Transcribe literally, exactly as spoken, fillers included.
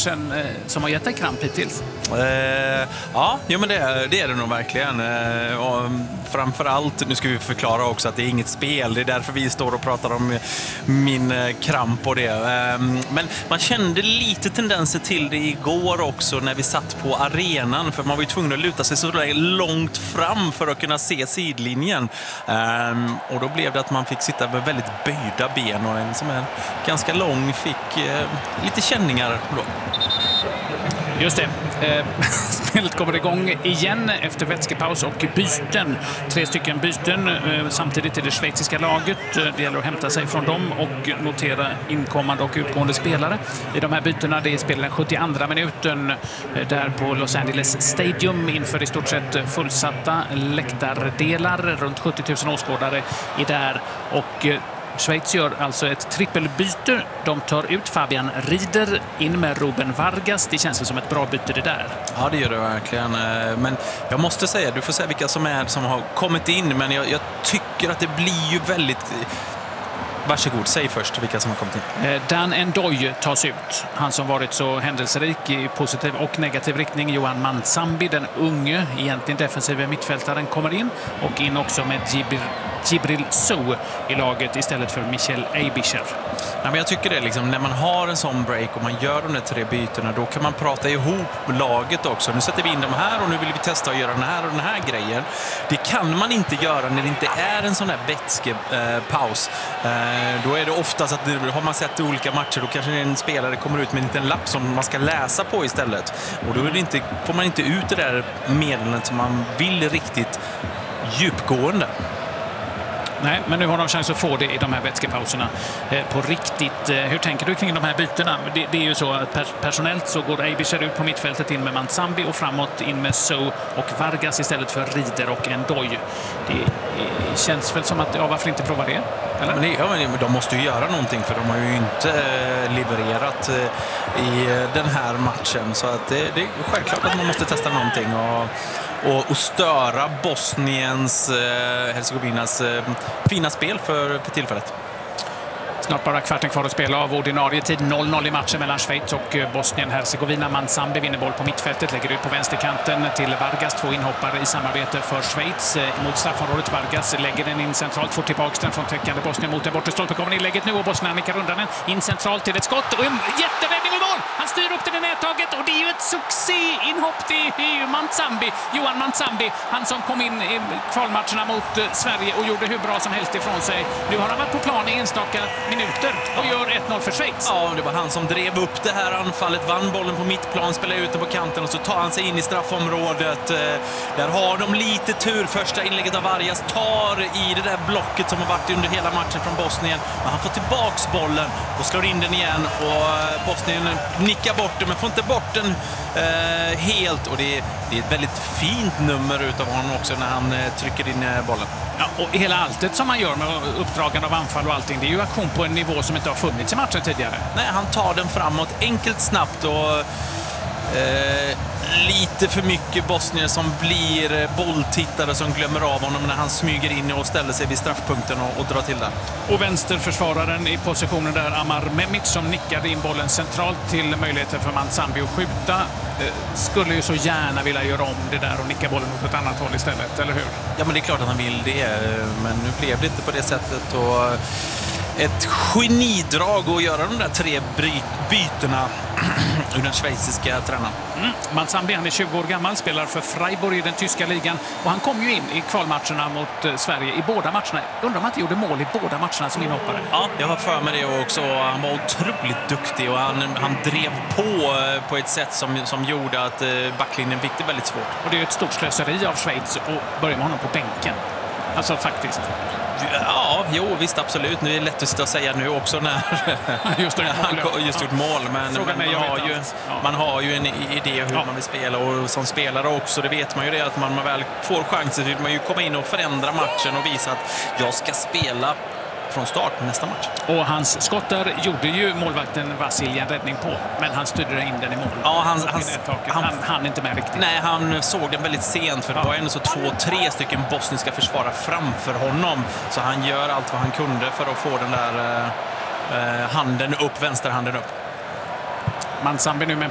matchen eh, som har gett dig kramp hittills? Eh, ja, jo, men det, det är det nog verkligen. Eh, och framförallt, nu ska vi förklara också att det är inget spel. Det är därför vi står och pratar om min eh, kramp och det. Eh, men man kände lite tendenser till det igår också när vi satt på arenan. För man var ju tvungen att luta sig så långt fram för att kunna se sidlinjen. Eh, och då blev det att man fick sitta med väldigt böjda ben och en som är ganska lång fick eh, lite känningar då. Just det. Eh, spelet kommer igång igen efter vätskepaus och byten. Tre stycken byten eh, samtidigt till det schweiziska laget. Det gäller att hämta sig från dem och notera inkommande och utgående spelare. I de här bytena, det är spelar den sjuttioandra minuten eh, där på Los Angeles Stadium inför i stort sett fullsatta läktardelar. Runt sjuttio tusen åskådare är där och eh, Schweiz gör alltså ett trippelbyte. De tar ut Fabian Rieder in med Ruben Vargas. Det känns väl som ett bra byte det där. Ja, det gör det verkligen. Men jag måste säga, du får säga vilka som är som har kommit in. Men jag, jag tycker att det blir ju väldigt... Varsågod, säg först vilka som har kommit in. Dan N'Doye tas ut. Han som varit så händelserik i positiv och negativ riktning. Johan Mansambi, den unge, egentligen defensiva mittfältaren, kommer in. Och in också med Djibril, Djibril Sow i laget istället för Michel Aebischer. Ja, men jag tycker det liksom, när man har en sån break och man gör de där tre bytena, då kan man prata ihop laget också. Nu sätter vi in de här och nu vill vi testa att göra den här och den här grejen. Det kan man inte göra när det inte är en sån här vätskepaus. Eh, Då är det oftast att har man sett olika matcher, då kanske en spelare kommer ut med en liten lapp som man ska läsa på istället. Och då är det inte, får man inte ut det där meddelandet som man vill riktigt djupgående. Nej, men nu har de chans att få det i de här vätskepauserna eh, på riktigt. Eh, hur tänker du kring de här bytena? Det, det är ju så att per, personellt så går Aebischer ut på mittfältet in med Mansambi och framåt in med Sow och Vargas istället för Rieder och N'Doye. Det eh, känns väl som att, ja, varför inte prova det? Eller? Men, ja, men de måste ju göra någonting, för de har ju inte eh, levererat eh, i den här matchen. Så att det, det är självklart att man måste testa någonting och Och, och störa Bosniens, eh, Herzegovinas eh, fina spel för, för tillfället. Snart bara kvarten kvar att spela av ordinarie tid. noll noll i matchen mellan Schweiz och Bosnien-Herzegovina. Mansambi vinner boll på mittfältet, lägger ut på vänsterkanten till Vargas. Två inhoppare i samarbete för Schweiz mot straffområdet. Vargas lägger den in centralt, får tillbaka den från täckande Bosnien mot den bortre stolpen. Kommer inlägget nu och Bosnien nickar undan den in centralt till ett skott och en jätteräddning i mål. Han styr upp den i nättaget och det är ju ett succé-inhopp. Det är ju Mansambi, Johan Mansambi. Han som kom in i kvalmatcherna mot Sverige och gjorde hur bra som helst ifrån sig. Nu har han varit på plan i enstaka minuter och gör ett noll för Schweiz. Ja, det var han som drev upp det här anfallet, vann bollen på mittplan, spelar ut den på kanten och så tar han sig in i straffområdet. Där har de lite tur. Första inlägget av Vargas tar i det där blocket som har varit under hela matchen från Bosnien. Men han får tillbaks bollen och slår in den igen och Bosnien nickar bort den men får inte bort den eh, helt. Och det är, det är ett väldigt fint nummer utav honom också när han eh, trycker in eh, bollen. Ja, och hela alltet som man gör med uppdragande av anfall och allting, det är ju aktion på en nivå som inte har funnits i matchen tidigare. Nej, han tar den framåt enkelt, snabbt och eh, lite för mycket bosnier som blir bolltittare som glömmer av honom när han smyger in och ställer sig vid straffpunkten och, och drar till där. Och vänsterförsvararen i positionen där, Amar Memic, som nickade in bollen centralt till möjligheten för Mansambi att skjuta, eh, skulle ju så gärna vilja göra om det där och nicka bollen åt ett annat håll istället, eller hur? Ja, men det är klart att han vill det, men nu blev det inte på det sättet och ett genidrag att göra de där tre bytena ur den schweiziska tränaren. Mm. Mansambi, han är tjugo år gammal, spelar för Freiburg i den tyska ligan och han kom ju in i kvalmatcherna mot eh, Sverige i båda matcherna. Undrar om han inte gjorde mål i båda matcherna som inhoppare. Ja, jag har för mig det också. Han var otroligt duktig och han, han drev på eh, på ett sätt som, som gjorde att eh, backlinjen fick det väldigt svårt. Och det är ett stort slöseri av Schweiz att börja med honom på bänken. Alltså faktiskt. Ja, jo, visst, absolut. Nu är det lätt att säga nu också när just, det, han just gjort mål. Men, men mig, man, har ju, ja. man har ju en idé hur ja. man vill spela. Och som spelare också, det vet man ju det, att man, man väl får chansen vill man ju komma in och förändra matchen och visa att jag ska spela från start nästa match. Och hans skott där gjorde ju målvakten Vasilj en räddning på, men han styrde in den i mål. Ja, han, han, han, han, han inte med riktigt. Nej, han såg den väldigt sent, för det ja. var ändå så två, tre stycken bosniska försvarare framför honom. Så han gör allt vad han kunde för att få den där eh, handen upp, vänsterhanden upp. Mansambi nu med